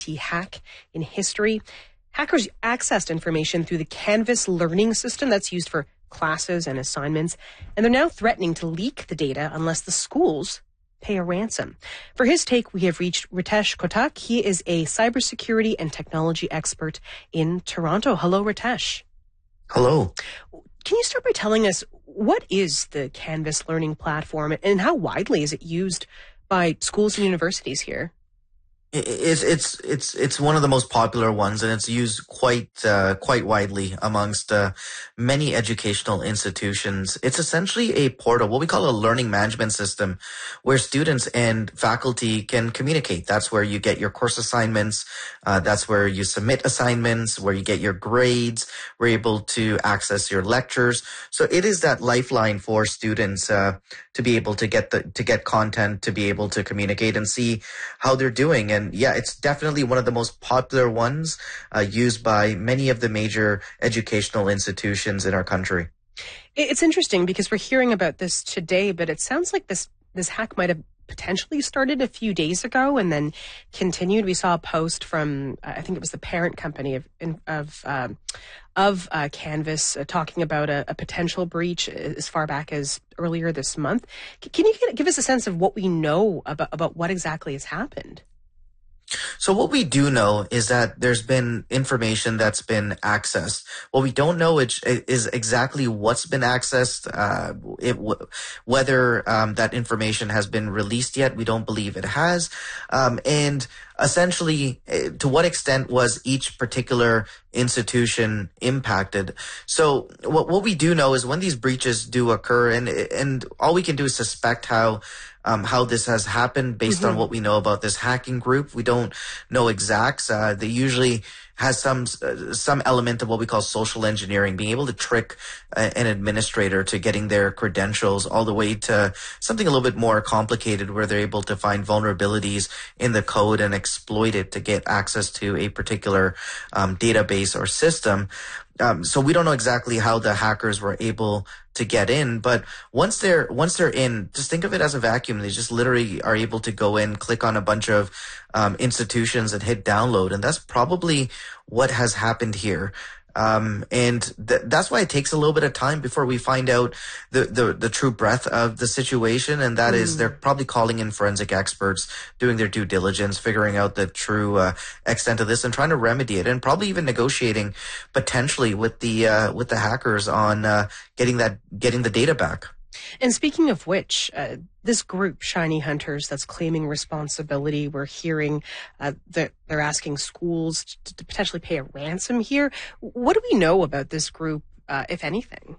hack in history. Hackers accessed information through the Canvas learning system that's used for classes and assignments, and they're now threatening to leak the data unless the schools pay a ransom. For his take, we have reached Ritesh Kotak. He is a cybersecurity and technology expert in Toronto. Hello, Ritesh. Hello. Can you start by telling us what is the Canvas learning platform and how widely is it used by schools and universities here? It's one of the most popular ones, and it's used quite widely amongst many educational institutions. It's essentially a portal, what we call a learning management system, where students and faculty can communicate. That's where you get your course assignments. That's where you submit assignments, where you get your grades. We're able to access your lectures. So it is that lifeline for students to be able to get content, to be able to communicate and see how they're doing. And yeah, it's definitely one of the most popular ones used by many of the major educational institutions in our country. It's interesting because we're hearing about this today, but it sounds like this hack might have potentially started a few days ago and then continued. We saw a post from, I think it was the parent company of Canvas talking about a potential breach as far back as earlier this month. Can you give us a sense of what we know about what exactly has happened? So what we do know is that there's been information that's been accessed. What we don't know is exactly what's been accessed, whether that information has been released yet. We don't believe it has. And essentially, to what extent was each particular institution impacted? So what we do know is when these breaches do occur, and all we can do is suspect how this has happened based on what we know about this hacking group. We don't know exacts. They usually has some element of what we call social engineering, being able to trick an administrator to getting their credentials, all the way to something a little bit more complicated where they're able to find vulnerabilities in the code and exploit it to get access to a particular database or system. So we don't know exactly how the hackers were able to get in, but once they're in, just think of it as a vacuum. They just literally are able to go in, click on a bunch of institutions and hit download, and that's probably what has happened here. And that's why it takes a little bit of time before we find out the true breadth of the situation. And that is, they're probably calling in forensic experts, doing their due diligence, figuring out the true extent of this and trying to remedy it, and probably even negotiating potentially with the hackers on getting the data back. And speaking of which, this group, Shiny Hunters, that's claiming responsibility, we're hearing that they're asking schools to potentially pay a ransom here. What do we know about this group, if anything?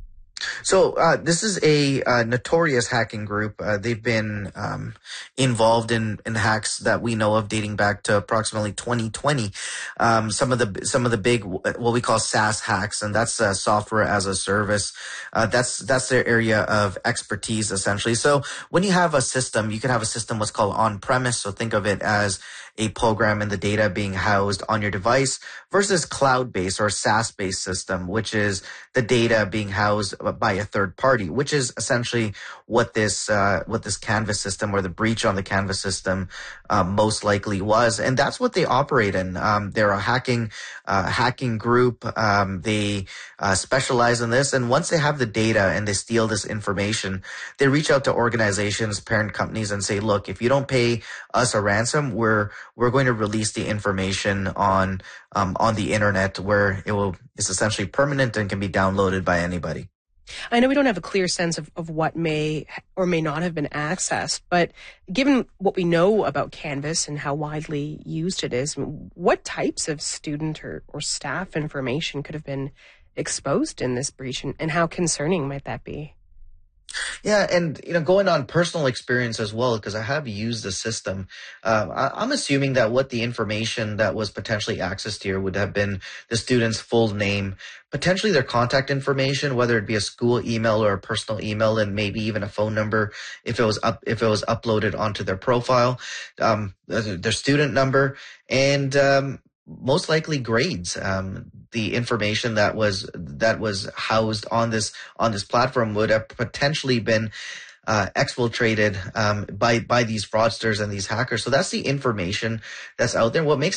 So this is a notorious hacking group. They've been involved in hacks that we know of dating back to approximately 2020. Some of the big what we call SaaS hacks, and that's software as a service. That's their area of expertise essentially. So when you have a system, you can have a system what's called on-premise. So think of it as a program and the data being housed on your device versus cloud-based or SaaS-based system, which is the data being housed by a third party, which is essentially what this Canvas system or the breach on the Canvas system most likely was. And that's what they operate in. They're a hacking group. They specialize in this. And once they have the data and they steal this information, they reach out to organizations, parent companies, and say, look, if you don't pay us a ransom, we're going to release the information on the internet, where it's essentially permanent and can be downloaded by anybody. I know we don't have a clear sense of what may or may not have been accessed, but given what we know about Canvas and how widely used it is, what types of student or staff information could have been exposed in this breach, and how concerning might that be? Yeah, and going on personal experience as well, because I have used the system. I'm assuming that what the information that was potentially accessed here would have been the student's full name, potentially their contact information, whether it be a school email or a personal email, and maybe even a phone number if it was uploaded onto their profile, their student number, and most likely grades. The information that was housed on this platform would have potentially been exfiltrated by these fraudsters and these hackers. So that's the information that's out there. What makes